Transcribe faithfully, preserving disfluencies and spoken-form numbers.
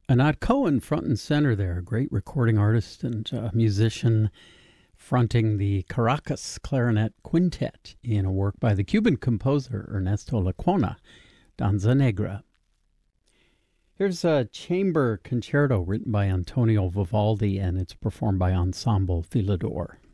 Anat Cohen, front and center there, a great recording artist and uh, musician, fronting the Caracas Clarinet Quintet in a work by the Cuban composer Ernesto Lecuona, Danza Negra. Here's a chamber concerto written by Antonio Vivaldi, and it's performed by Ensemble Filador.